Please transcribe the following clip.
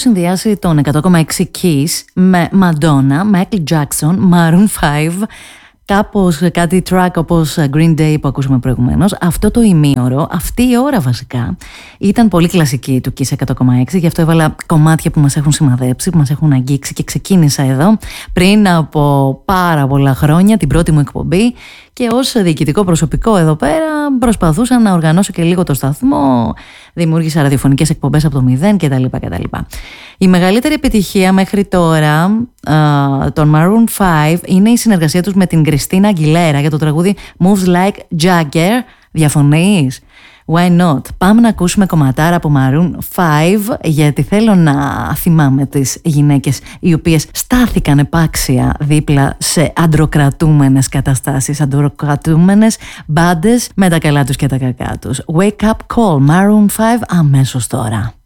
συνδυάσει τον 100,6 Kiss με Madonna, Michael Jackson, Maroon 5, κάπως κάτι track όπως Green Day που ακούσαμε προηγουμένως. Αυτό το ημίωρο, αυτή η ώρα βασικά, ήταν πολύ κλασική του Kiss 100,6, γι' αυτό έβαλα κομμάτια που μας έχουν σημαδέψει, που μας έχουν αγγίξει και ξεκίνησα εδώ πριν από πάρα πολλά χρόνια, την πρώτη μου εκπομπή, και ως διοικητικό προσωπικό εδώ πέρα προσπαθούσα να οργανώσω και λίγο το σταθμό, δημιούργησα ραδιοφωνικές εκπομπές από το 0 κτλ. Η μεγαλύτερη επιτυχία μέχρι τώρα των Maroon 5 είναι η συνεργασία τους με την Κριστίνα Αγγιλέρα για το τραγούδι Moves Like Jagger. Διαφωνείς? Why not? Πάμε να ακούσουμε κομματάρα από Maroon 5, γιατί θέλω να θυμάμαι τις γυναίκες οι οποίες στάθηκαν επάξια δίπλα σε αντροκρατούμενες καταστάσεις, αντροκρατούμενες μπάντες με τα καλά τους και τα κακά τους. Wake Up Call, Maroon 5, αμέσως τώρα.